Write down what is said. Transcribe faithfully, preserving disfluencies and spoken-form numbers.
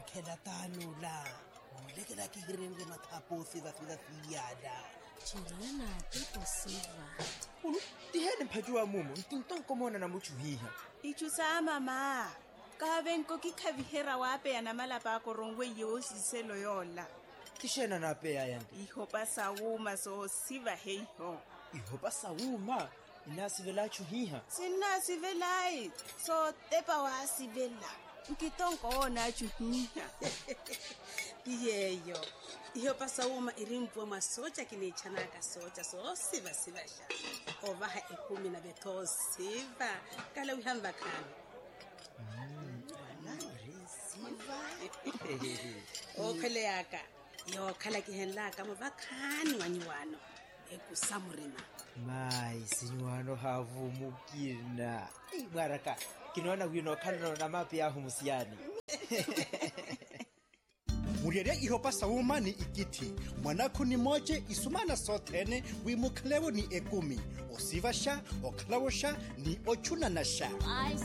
khela tanula molekela ke hireng le mathapo fela fela fiyada chirena tipo siva ulu tihene mphajuwa mumo ntintonko mona na muchuhiha ichusa mama ka benko ki khavihera wape ya namalapa ko rongwe yosi selo yola kishena na pe ayandi ihopa sawuma so siva heiho ihopa sawuma inasivela chuhiha sina sivelai so tepa wa sivela nkitonko ona chuhiha iyeyo ihopa sawuma irimpwa masocha kinechanaka socha so siva siva sha ovaha ekumi na beto siva kala uhamba kana okhele yaka yo khala ke henla ka mo vakhani wanyuano ekusamurima mai sinyuano havu mukina ibaraka kinaona wino kana na mapi ya humusiani Muriere ihopa sawuma ni ikiti mwanako ni moje isumana sotene wimukhalewo ni ekumi osivasha okhalawosha ni ochuna na sha.